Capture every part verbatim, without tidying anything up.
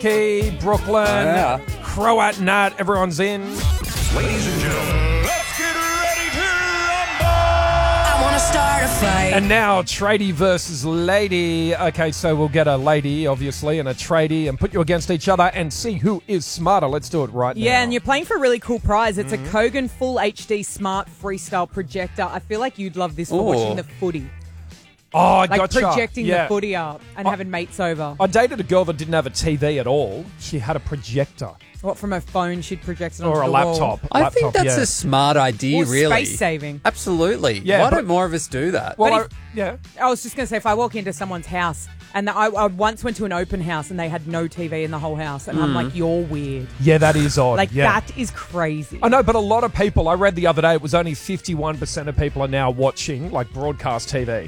Key, Brooklyn, Yeah. Croat Nat, everyone's in. Ladies and gentlemen, let's get ready to rumble! I want to start a fight. And now, tradie versus lady. Okay, so we'll get a lady, obviously, and a tradie and put you against each other and see who is smarter. Let's do it right now. Yeah, and you're playing for a really cool prize. It's mm-hmm. a Kogan Full H D Smart Freestyle Projector. I feel like you'd love this for Ooh. watching the footy. Oh, I Like gotcha. projecting Yeah. the footy up and I- having mates over. I dated a girl that didn't have a T V at all. She had a projector. What, from her phone she'd project it onto Or a the laptop. wall. I laptop, think that's yeah. a smart idea, Or really. space saving. Absolutely. Yeah, Why but- don't more of us do that? Well, But I, if- yeah. I was just going to say, if I walk into someone's house and I, I once went to an open house and they had no T V in the whole house and I'm like, you're weird. Yeah, that is odd. Like, yeah. that is crazy. I know, but a lot of people, I read the other day, it was only fifty-one percent of people are now watching, like, broadcast T V.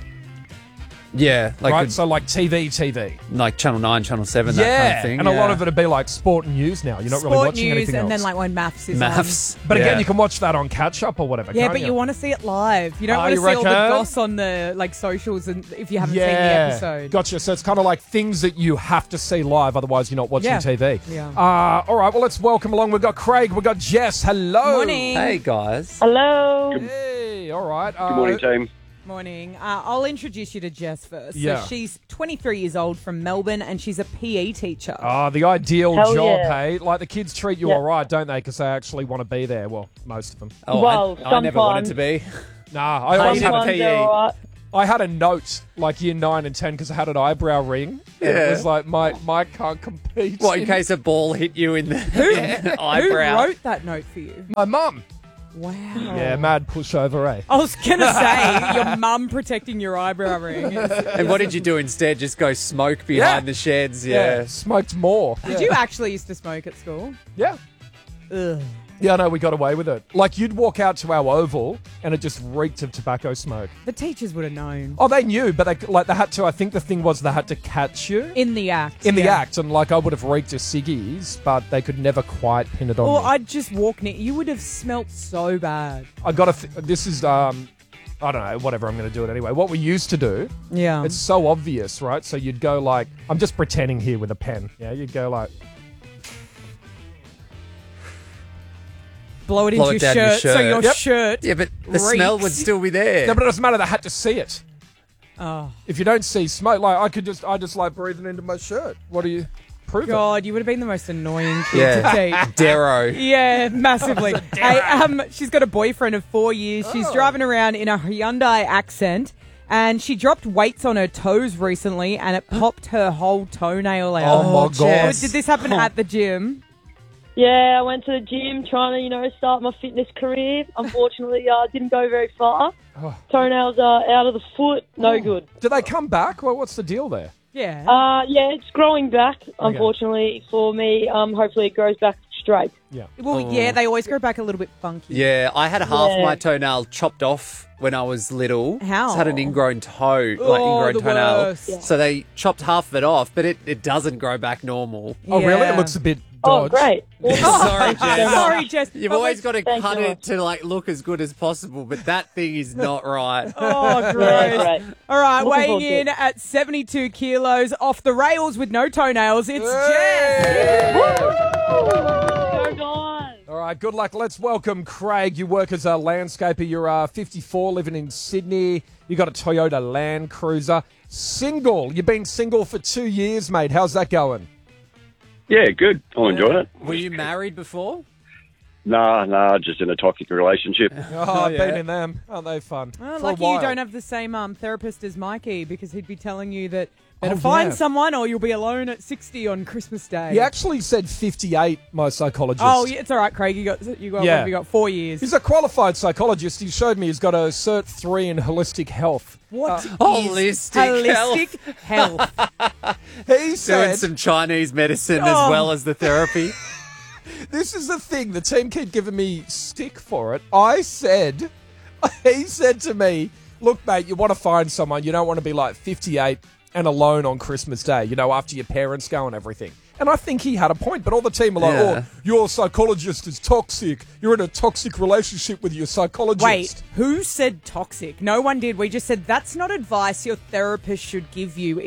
Yeah, like right? a- So, like, T V, T V. like Channel nine, Channel seven, yeah. that kind of thing. And a lot yeah. of it would be, like, sport and news now. You're not Sport really watching news anything and else. then like when maths is Maths. but again, yeah. you can watch that on catch-up or whatever, on. Yeah, can't but you, want to see it live. You don't Oh, want to you see all the reckon? goss on the like socials and if you haven't yeah. seen the episode. Gotcha. So it's kind of like things that you have to see live, otherwise you're not watching Yeah. T V. Yeah. Uh, all right, well, let's welcome along. We've got Craig, we've got Jess. Hello. Morning. Hey, guys. Hello. Hey, all right. Uh, Good morning, team. Morning. Uh, I'll introduce you to Jess first. Yeah. So she's twenty-three years old from Melbourne and she's a P E teacher. Ah, the ideal Hell job, yeah. hey? Like, the kids treat you Yeah. all right, don't they? Because they actually want to be there. Well, most of them. Oh, Well, I, I never wanted sometimes. to be. Nah, I always had, Sometimes P E. they're all right. I had a note, like, year nine and ten, because I had an eyebrow ring. And it Yeah. was like, Mike, Mike can't compete. What, in case a ball hit you in the Who eyebrow? wrote that note for you? My mum. Wow. Yeah, mad pushover, eh? I was going to say, your mum protecting your eyebrow ring. is- And what did you do instead? Just go smoke behind Yeah. the sheds? Yeah, Yeah. smoked more. Did you actually used to smoke at school? Yeah. Ugh. Yeah, no, we got away with it. Like, you'd walk out to our oval, and it just reeked of tobacco smoke. The teachers would have known. Oh, they knew, but they like they had to. I think the thing was they had to catch you In the act. in the yeah. act, and like I would have reeked of ciggies, but they could never quite pin it on Or me. I'd just walk near. You would have smelt so bad. I got to. Th- this is um, I don't know. Whatever. I'm going to do it anyway. What we used to do. Yeah. It's so obvious, right? So you'd go like, I'm just pretending here with a pen. Yeah, you'd go like, blow it Blow into it your down your shirt, so shirt. your Yep. shirt. Yeah, but the smell reeks. would still be there. no, but it doesn't matter. They had to see it. Oh, If you don't see smoke, like I could just, I just like breathing into my shirt. What do you prove? It? God, you would have been the most annoying kid Yeah. to teach. Darrow. Yeah, massively. Hey, um, she's got a boyfriend of four years. She's Oh. driving around in a Hyundai Accent, and she dropped weights on her toes recently, and it popped her whole toenail out. Oh, my Jess. god! Did this happen at the gym? Yeah, I went to the gym trying to, you know, start my fitness career. Unfortunately, uh, didn't go very far. Oh. Toenails are out of the foot. No good. Do they come back? Well, what's the deal there? Yeah. Uh, yeah, it's growing back, unfortunately, for me. Um, hopefully it grows back straight. Yeah. well, yeah, they always go back a little bit funky. Yeah, I had half Yeah. my toenail chopped off when I was little. How? I had an ingrown toe, like Oh, ingrown the toenail. worst. Yeah. So they chopped half of it off, but it, it doesn't grow back normal. Oh, really? It Yeah. looks a bit Oh, dodge. great. Sorry, Jess. Sorry, Jess. You've Oh, always got to Thank cut you. it to like look as good as possible, but that thing is not right. Oh, Yeah, gross. great. All right, Looking weighing forward to in it. at seventy-two kilos, off the rails with no toenails, it's Jess. Go guys. All right, good luck. Let's welcome Craig. You work as a landscaper. You're uh, fifty-four, living in Sydney. You got a Toyota Land Cruiser. Single. You've been single for two years, mate. How's that going? Yeah, good. I'm enjoying it. Were you married before? Nah, nah, just in a toxic relationship. Oh, I've yeah. been in them. Aren't they fun? Well, For a lucky you while. don't have the same um, therapist as Mikey because he'd be telling you that better Oh, find yeah. someone or you'll be alone at sixty on Christmas Day. He actually said fifty-eight, my psychologist. Oh, yeah, it's all right, Craig. You got you got Yeah. what have you got? Four years. He's a qualified psychologist. He showed me he's got a Cert three in holistic health. What is Holistic holistic health? He Doing said, some Chinese medicine Oh. as well as the therapy. this is the thing, the team keep giving me stick for it. I said, he said to me, look, mate, you want to find someone, you don't want to be like fifty-eight and alone on Christmas Day, you know, after your parents go and everything. And I think he had a point, but all the team are like, Yeah. oh, your psychologist is toxic. You're in a toxic relationship with your psychologist. Wait, who said toxic? No one did. We just said that's not advice your therapist should give you. Is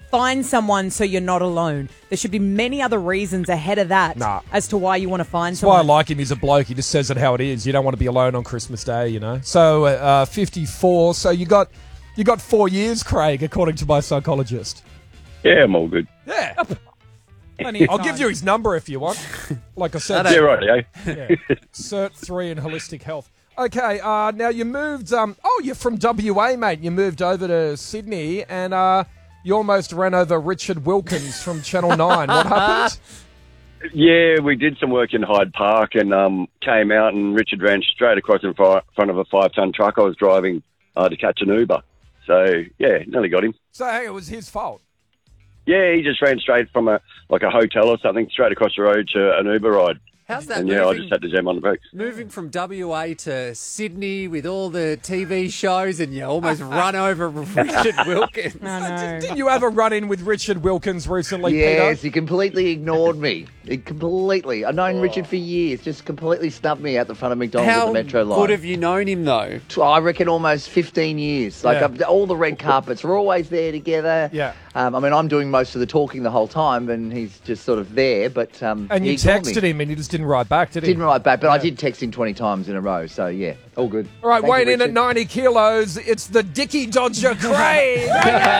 find someone so you're not alone. There should be many other reasons ahead of that Nah. as to why you want to find That's why I someone. like him. He's a bloke. He just says it how it is. You don't want to be alone on Christmas Day, you know. So uh, fifty-four. So you got you got four years, Craig, according to my psychologist. Yeah, I'm all good. Yeah, Plenty of I'll time. give you his number if you want. Like I said, Yeah, right, eh? yeah. Cert three in holistic health. Okay, uh, now you moved. Um, oh, you're from W A, mate. You moved over to Sydney, and uh, you almost ran over Richard Wilkins from Channel Nine. What happened? Yeah, we did some work in Hyde Park and um, came out and Richard ran straight across in fr- front of a five-ton truck I was driving uh, to catch an Uber. So, yeah, nearly got him. So hey, it was his fault. Yeah, he just ran straight from a like a hotel or something straight across the road to an Uber ride. How's that And, yeah, I moving, just had to jam on the brakes. moving from W A to Sydney with all the T V shows and you almost run over Richard Wilkins? I know. Didn't you have a run-in with Richard Wilkins recently, Yes, Peter? he completely ignored me. He completely. I've known Richard for years. Just completely snubbed me out the front of McDonald's How at the Metro line. good have you known him, though? Tw- I reckon almost fifteen years. Like Yeah. I've- all the red carpets are always there together. Yeah. Um, I mean, I'm doing most of the talking the whole time, and he's just sort of there. But um, And he you ignored me. texted him, and he just didn't write back, did he? Didn't write back, but I Yeah. did text him twenty times in a row. So yeah, all good. All right, Thank you, weighing in at Richard. ninety kilos, it's the Dicky Dodger Craig.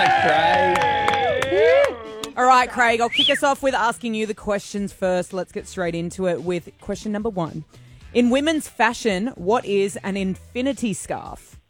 All right, Craig, I'll kick us off with asking you the questions first. Let's get straight into it with question number one. In women's fashion, what is an infinity scarf?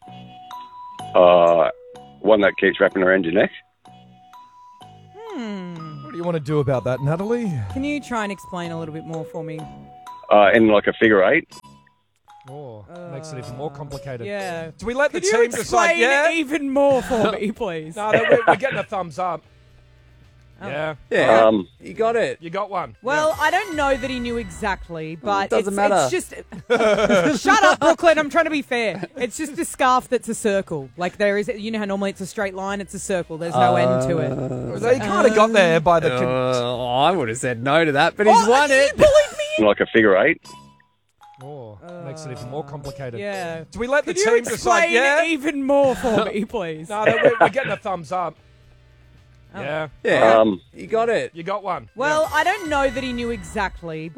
Uh, one that keeps wrapping around your neck. What do you want to do about that, Natalie? Can you try and explain a little bit more for me? Uh, in like a figure eight. Oh, makes it even more complicated. Yeah. Do we let the Could you team decide? explain Yeah. even more for me, please? No, that- we're, we're getting a thumbs up. Yeah. Yeah, Um, you got it. You got one. Well, I don't know that he knew exactly, but doesn't it's, matter. it's just... Shut up, Brooklyn. I'm trying to be fair. It's just a scarf that's a circle. Like there is, you know how normally it's a straight line, it's a circle. There's no end to it. Yeah. They kind of got there by the. Con- Uh, I would have said no to that, but he's Oh, won you it. bullied me. in like a figure eight. oh, makes it even more complicated. Yeah. Do we let Could the you team explain decide? Yeah. even more for me, please? No, that- we're, we're getting a thumbs up. Yeah. Yeah, Um, you got it. You got one. Well, I don't know that he knew exactly,